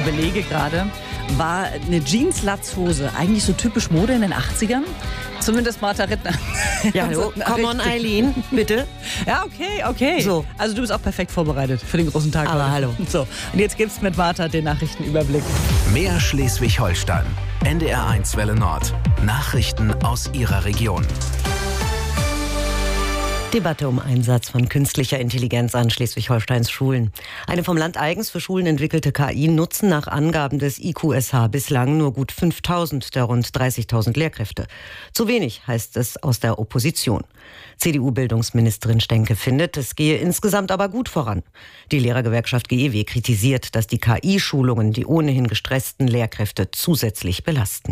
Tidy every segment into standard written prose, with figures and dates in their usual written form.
überlege gerade, war eine Jeans-Latzhose eigentlich so typisch Mode in den 80ern? Zumindest Martha Rittner. Ja, hallo, come on Eileen, bitte. Ja, okay. So. Also du bist auch perfekt vorbereitet für den großen Tag. Aber heute. hallo. So, und jetzt gibt's mit Martha den Nachrichtenüberblick. Mehr Schleswig-Holstein. NDR1 Welle Nord. Nachrichten aus Ihrer Region. Debatte um Einsatz von künstlicher Intelligenz an Schleswig-Holsteins Schulen. Eine vom Land eigens für Schulen entwickelte KI nutzen nach Angaben des IQSH bislang nur gut 5.000 der rund 30.000 Lehrkräfte. Zu wenig, heißt es aus der Opposition. CDU-Bildungsministerin Stenke findet, es gehe insgesamt aber gut voran. Die Lehrergewerkschaft GEW kritisiert, dass die KI-Schulungen die ohnehin gestressten Lehrkräfte zusätzlich belasten.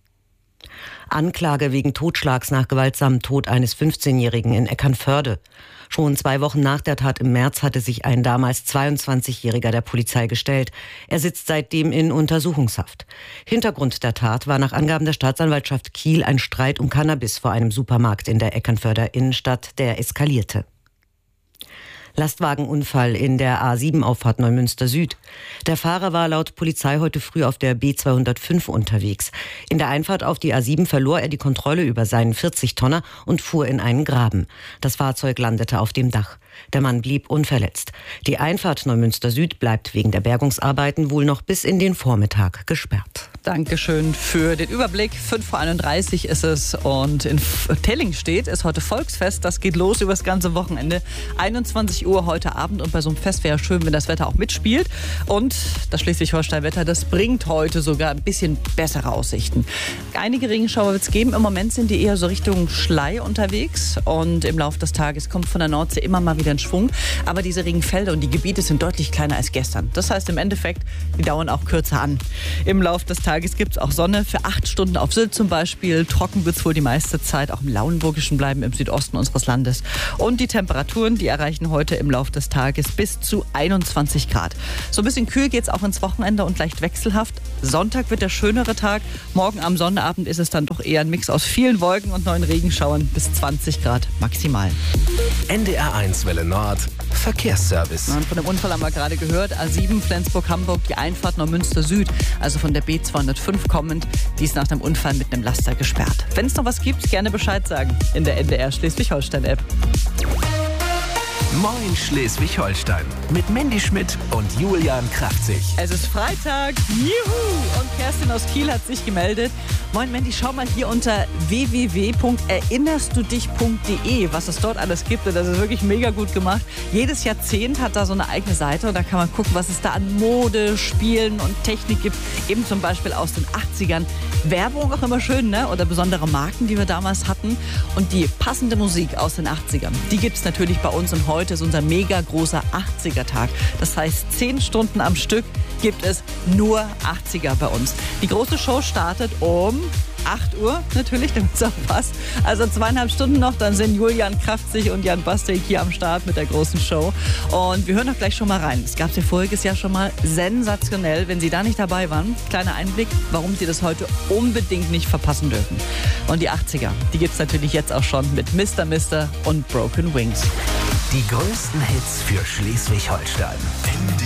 Anklage wegen Totschlags nach gewaltsamem Tod eines 15-Jährigen in Eckernförde. Schon 2 Wochen nach der Tat im März hatte sich ein damals 22-Jähriger der Polizei gestellt. Er sitzt seitdem in Untersuchungshaft. Hintergrund der Tat war nach Angaben der Staatsanwaltschaft Kiel ein Streit um Cannabis vor einem Supermarkt in der Eckernförder Innenstadt, der eskalierte. Lastwagenunfall in der A7-Auffahrt Neumünster Süd. Der Fahrer war laut Polizei heute früh auf der B205 unterwegs. In der Einfahrt auf die A7 verlor er die Kontrolle über seinen 40-Tonner und fuhr in einen Graben. Das Fahrzeug landete auf dem Dach. Der Mann blieb unverletzt. Die Einfahrt Neumünster Süd bleibt wegen der Bergungsarbeiten wohl noch bis in den Vormittag gesperrt. Dankeschön für den Überblick. 5:31 ist es und in Tellingstedt ist heute Volksfest. Das geht los über das ganze Wochenende. 21 Uhr heute Abend und bei so einem Fest wäre schön, wenn das Wetter auch mitspielt. Und das Schleswig-Holstein-Wetter, das bringt heute sogar ein bisschen bessere Aussichten. Einige Regenschauer wird es geben. Im Moment sind die eher so Richtung Schlei unterwegs und im Laufe des Tages kommt von der Nordsee immer mal wieder ein Schwung. Aber diese Regenfelder und die Gebiete sind deutlich kleiner als gestern. Das heißt im Endeffekt, die dauern auch kürzer an. Im Laufe des Tages gibt es auch Sonne für 8 Stunden auf Sylt zum Beispiel. Trocken wird es wohl die meiste Zeit, auch im Lauenburgischen bleiben, im Südosten unseres Landes. Und die Temperaturen, die erreichen heute im Laufe des Tages bis zu 21 Grad. So ein bisschen kühl geht es auch ins Wochenende und leicht wechselhaft. Sonntag wird der schönere Tag. Morgen am Sonnabend ist es dann doch eher ein Mix aus vielen Wolken und neuen Regenschauern bis 20 Grad maximal. NDR1 Welle Nord. Verkehrsservice. Und von dem Unfall haben wir gerade gehört. A7 Flensburg-Hamburg, die Einfahrt Neumünster Süd, also von der B205 kommend. Die ist nach dem Unfall mit einem Laster gesperrt. Wenn es noch was gibt, gerne Bescheid sagen in der NDR Schleswig-Holstein-App. Moin Schleswig-Holstein. Mit Mandy Schmidt und Julian Kraftzig. Es ist Freitag. Juhu! Und Kerstin aus Kiel hat sich gemeldet. Moin Mandy, schau mal hier unter www.erinnerstudich.de, was es dort alles gibt. Und das ist wirklich mega gut gemacht. Jedes Jahrzehnt hat da so eine eigene Seite und da kann man gucken, was es da an Mode, Spielen und Technik gibt. Eben zum Beispiel aus den 80ern. Werbung auch immer schön, ne? Oder besondere Marken, die wir damals hatten. Und die passende Musik aus den 80ern, die gibt es natürlich bei uns. Und heute ist unser mega großer 80er-Tag. Das heißt, 10 Stunden am Stück gibt es nur 80er bei uns. Die große Show startet um 8 Uhr natürlich, damit es auch passt. Also 2,5 Stunden noch, dann sind Julian Kraftzig und Jan Bastek hier am Start mit der großen Show. Und wir hören doch gleich schon mal rein. Es gab es ja voriges Jahr schon mal sensationell. Wenn Sie da nicht dabei waren, kleiner Einblick, warum Sie das heute unbedingt nicht verpassen dürfen. Und die 80er, die gibt es natürlich jetzt auch schon mit Mr. Mister und Broken Wings. Die größten Hits für Schleswig-Holstein.